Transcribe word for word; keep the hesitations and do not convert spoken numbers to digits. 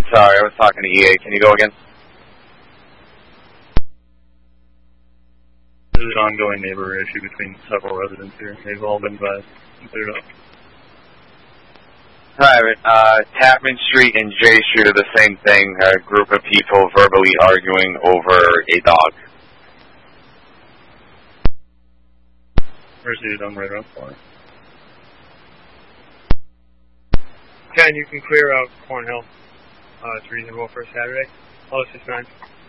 sorry, I was talking to E A. Can you go again? There's an ongoing neighbor issue between several residents here. They've all been advised and cleared up. Private, uh, Tapman Street and J Street are the same thing. A group of people verbally arguing over a dog. Proceed on right around the corner. Ken, you can clear out Cornhill. Uh, it's reasonable for a Saturday. Oh, it's just nine.